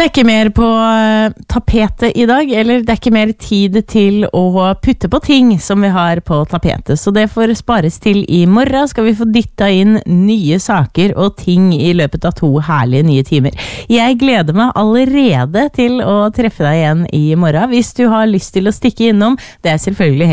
Det ikke mer på tapetet I dag, eller det ikke mer tid til å putte på ting som vi har på tapetet, så det får spares til I morgen. Skal vi få dyttet inn nye saker og ting I løpet av 2 herlige nye timer. Jeg gleder meg allerede til å treffe deg igjen I morgen. Hvis du har lyst til å stikke innom, det selvfølgelig helt